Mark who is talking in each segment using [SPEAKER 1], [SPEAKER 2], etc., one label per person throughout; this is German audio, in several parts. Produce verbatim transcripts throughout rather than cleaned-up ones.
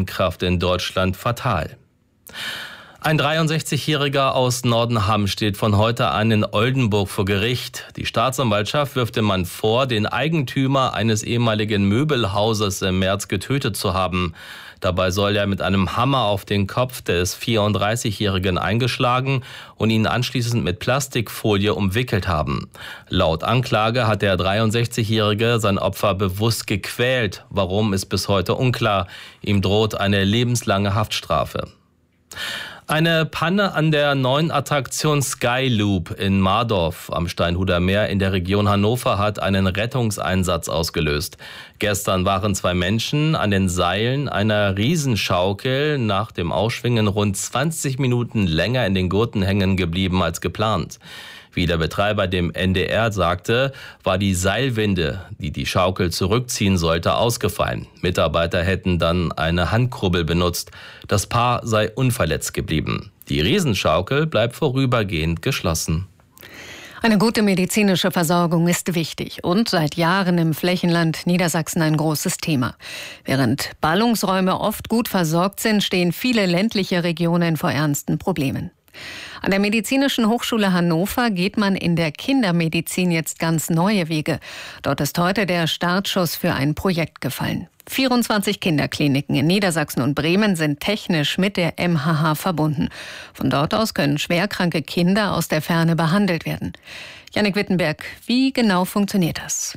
[SPEAKER 1] Windkraft in Deutschland fatal. Ein dreiundsechzigjähriger aus Nordenham steht von heute an in Oldenburg vor Gericht. Die Staatsanwaltschaft wirft dem Mann vor, den Eigentümer eines ehemaligen Möbelhauses im März getötet zu haben. Dabei soll er mit einem Hammer auf den Kopf des vierunddreißigjährigen eingeschlagen und ihn anschließend mit Plastikfolie umwickelt haben. Laut Anklage hat der dreiundsechzigjährige sein Opfer bewusst gequält. Warum, ist bis heute unklar. Ihm droht eine lebenslange Haftstrafe. Eine Panne an der neuen Attraktion Sky Loop in Mardorf am Steinhuder Meer in der Region Hannover hat einen Rettungseinsatz ausgelöst. Gestern waren zwei Menschen an den Seilen einer Riesenschaukel nach dem Ausschwingen rund zwanzig Minuten länger in den Gurten hängen geblieben als geplant. Wie der Betreiber dem N D R sagte, war die Seilwinde, die die Schaukel zurückziehen sollte, ausgefallen. Mitarbeiter hätten dann eine Handkurbel benutzt. Das Paar sei unverletzt geblieben. Die Riesenschaukel bleibt vorübergehend geschlossen.
[SPEAKER 2] Eine gute medizinische Versorgung ist wichtig und seit Jahren im Flächenland Niedersachsen ein großes Thema. Während Ballungsräume oft gut versorgt sind, stehen viele ländliche Regionen vor ernsten Problemen. An der Medizinischen Hochschule Hannover geht man in der Kindermedizin jetzt ganz neue Wege. Dort ist heute der Startschuss für ein Projekt gefallen. vierundzwanzig Kinderkliniken in Niedersachsen und Bremen sind technisch mit der M H H verbunden. Von dort aus können schwerkranke Kinder aus der Ferne behandelt werden. Jannik Wittenberg, wie genau funktioniert das?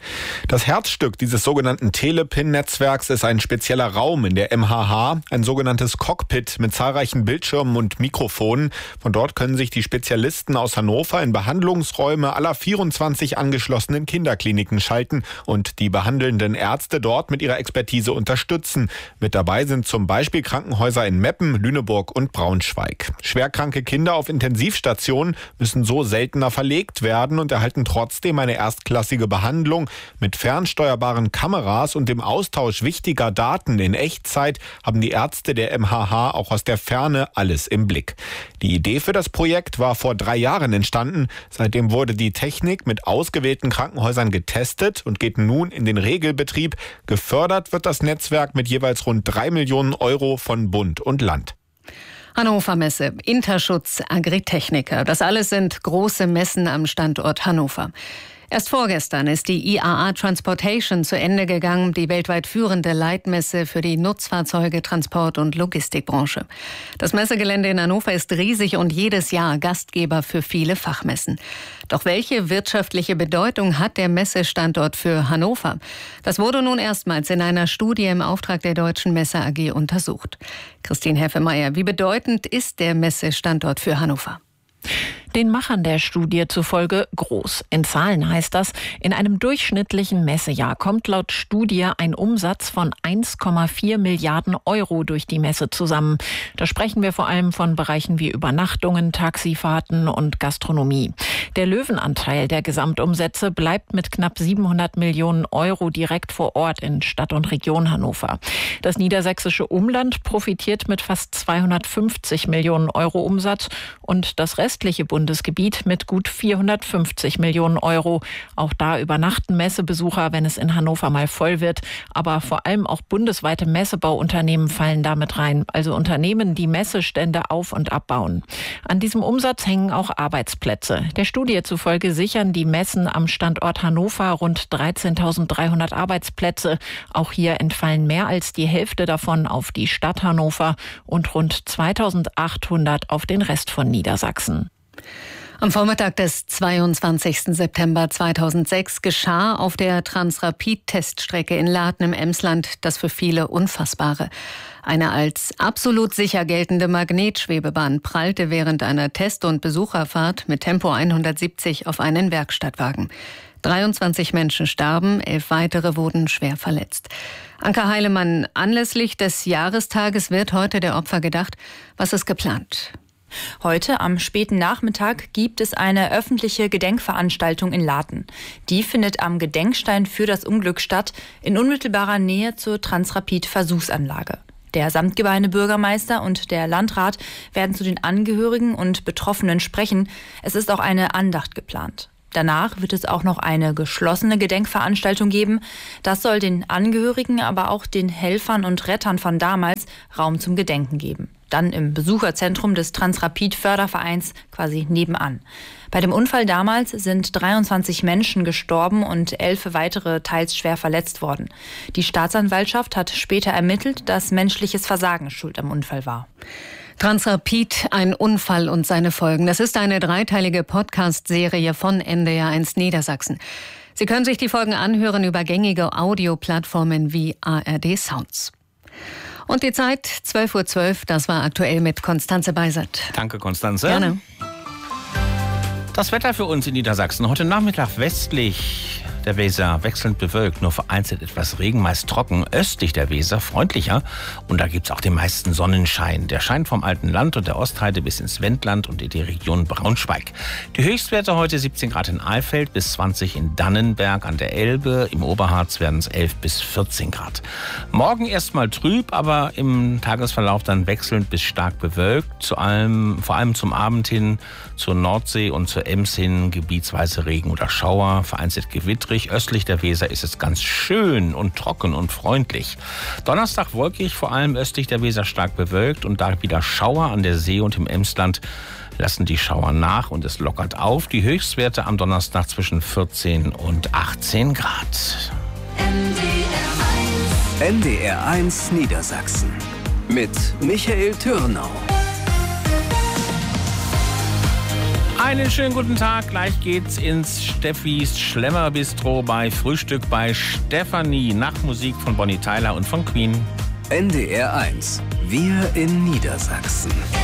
[SPEAKER 3] Das Herzstück dieses sogenannten Telepin-Netzwerks ist ein spezieller Raum in der M H H, ein sogenanntes Cockpit mit zahlreichen Bildschirmen und Mikrofonen. Von dort können sich die Spezialisten aus Hannover in Behandlungsräume aller vierundzwanzig angeschlossenen Kinderkliniken schalten und die behandelnden Ärzte dort mit ihrer Expertise unterstützen. Mit dabei sind zum Beispiel Krankenhäuser in Meppen, Lüneburg und Braunschweig. Schwerkranke Kinder auf Intensivstationen müssen so seltener verlegt werden und erhalten trotzdem eine erstklassige Behandlung. Mit fernsteuerbaren Kameras und dem Austausch wichtiger Daten in Echtzeit haben die Ärzte der M H H auch aus der Ferne alles im Blick. Die Idee für das Projekt war vor drei Jahren entstanden. Seitdem wurde die Technik mit ausgewählten Krankenhäusern getestet und geht nun in den Regelbetrieb. Gefördert wird das Netzwerk mit jeweils rund drei Millionen Euro von Bund und Land.
[SPEAKER 2] Hannover Messe, Interschutz, Agritechnica. Das alles sind große Messen am Standort Hannover. Erst vorgestern ist die I A A Transportation zu Ende gegangen, die weltweit führende Leitmesse für die Nutzfahrzeuge, Transport- und Logistikbranche. Das Messegelände in Hannover ist riesig und jedes Jahr Gastgeber für viele Fachmessen. Doch welche wirtschaftliche Bedeutung hat der Messestandort für Hannover? Das wurde nun erstmals in einer Studie im Auftrag der Deutschen Messe A G untersucht. Christine Heffemeyer, wie bedeutend ist der Messestandort für Hannover?
[SPEAKER 4] Den Machern der Studie zufolge groß. In Zahlen heißt das, in einem durchschnittlichen Messejahr kommt laut Studie ein Umsatz von eins Komma vier Milliarden Euro durch die Messe zusammen. Da sprechen wir vor allem von Bereichen wie Übernachtungen, Taxifahrten und Gastronomie. Der Löwenanteil der Gesamtumsätze bleibt mit knapp siebenhundert Millionen Euro direkt vor Ort in Stadt und Region Hannover. Das niedersächsische Umland profitiert mit fast zweihundertfünfzig Millionen Euro Umsatz und das restliche Bundesgebiet mit gut vierhundertfünfzig Millionen Euro. Auch da übernachten Messebesucher, wenn es in Hannover mal voll wird. Aber vor allem auch bundesweite Messebauunternehmen fallen damit rein. Also Unternehmen, die Messestände auf- und abbauen. An diesem Umsatz hängen auch Arbeitsplätze. Der Studie zufolge sichern die Messen am Standort Hannover rund dreizehntausenddreihundert Arbeitsplätze. Auch hier entfallen mehr als die Hälfte davon auf die Stadt Hannover und rund zweitausendachthundert auf den Rest von Niedersachsen.
[SPEAKER 2] Am Vormittag des zweiundzwanzigsten September zweitausendsechs geschah auf der Transrapid-Teststrecke in Laden im Emsland das für viele Unfassbare. Eine als absolut sicher geltende Magnetschwebebahn prallte während einer Test- und Besucherfahrt mit Tempo hundertsiebzig auf einen Werkstattwagen. dreiundzwanzig Menschen starben, elf weitere wurden schwer verletzt. Anka Heilemann, anlässlich des Jahrestages wird heute der Opfer gedacht. Was ist geplant?
[SPEAKER 5] Heute am späten Nachmittag gibt es eine öffentliche Gedenkveranstaltung in Laden. Die findet am Gedenkstein für das Unglück statt, in unmittelbarer Nähe zur Transrapid-Versuchsanlage. Der Samtgemeindebürgermeister und der Landrat werden zu den Angehörigen und Betroffenen sprechen. Es ist auch eine Andacht geplant. Danach wird es auch noch eine geschlossene Gedenkveranstaltung geben. Das soll den Angehörigen, aber auch den Helfern und Rettern von damals Raum zum Gedenken geben. Dann im Besucherzentrum des Transrapid-Fördervereins quasi nebenan. Bei dem Unfall damals sind dreiundzwanzig Menschen gestorben und elf weitere teils schwer verletzt worden. Die Staatsanwaltschaft hat später ermittelt, dass menschliches Versagen schuld am Unfall war.
[SPEAKER 2] Transrapid, ein Unfall und seine Folgen. Das ist eine dreiteilige Podcast-Serie von N D R eins Niedersachsen. Sie können sich die Folgen anhören über gängige Audioplattformen wie A R D Sounds. Und die Zeit, zwölf Uhr zwölf, das war aktuell mit Konstanze Beisert.
[SPEAKER 6] Danke, Konstanze.
[SPEAKER 2] Gerne.
[SPEAKER 6] Das Wetter für uns in Niedersachsen. Heute Nachmittag westlich der Weser wechselnd bewölkt, nur vereinzelt etwas Regen, meist trocken. Östlich der Weser freundlicher und da gibt's auch den meisten Sonnenschein. Der scheint vom alten Land und der Ostheide bis ins Wendland und in die Region Braunschweig. Die Höchstwerte heute siebzehn Grad in Alfeld bis zwanzig in Dannenberg an der Elbe. Im Oberharz werden es elf bis vierzehn Grad. Morgen erstmal trüb, aber im Tagesverlauf dann wechselnd bis stark bewölkt. Zu allem, vor allem zum Abend hin zur Nordsee und zur Ems hin gebietsweise Regen oder Schauer, vereinzelt gewittrig. Östlich der Weser ist es ganz schön und trocken und freundlich. Donnerstag wolkig, vor allem östlich der Weser stark bewölkt und da wieder Schauer an der See und im Emsland lassen die Schauer nach und es lockert auf. Die Höchstwerte am Donnerstag zwischen vierzehn und achtzehn Grad.
[SPEAKER 7] N D R eins Niedersachsen mit Michael Türnau.
[SPEAKER 6] Einen schönen guten Tag. Gleich geht's ins Steffis Schlemmerbistro bei Frühstück bei Stefanie nach Musik von Bonnie Tyler und von Queen.
[SPEAKER 7] N D R eins. Wir in Niedersachsen.